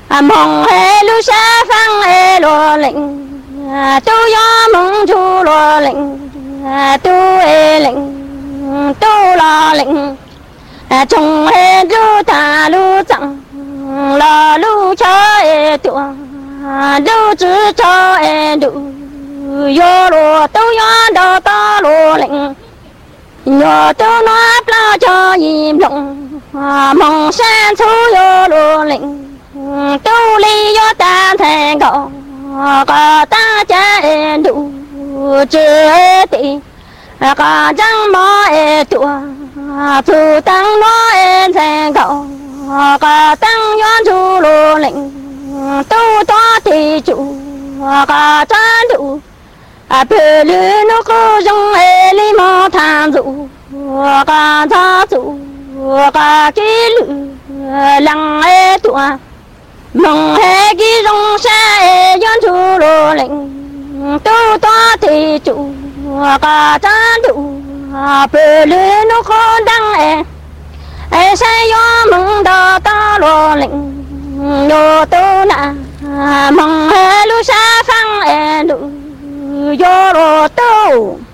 mong hệ lu sa phăng hệ lo lệnh tu yo mong chu lo lệnh tu hệ lệnh tu lo lệnh trong hệ lu ta lu chẳng lo lu cho hệ tu lu chữ cho hệ đủ yo lo tu yo do ta lo lệnh yo tu nó lo cho im lặng mong san thu yo lo lệnh tu li yo ta thành cầu có ta cha đủ chưa tị có chẳng mò tua phụ tăng nó thành cầu có tăng yon chu lô lệnh tu to thì chủ có cha đủ bự lư nó có trong li mò tham dụ có tha dụ có kí lư lăng tua mong hệ kí rong xa yon chu lô lệnh tu to thì chủ có cha đủ bự lư nó có đăng say yo mong đo ta lô lệnh yo tu na mong hệ lu sa phăng đủ yo lô tu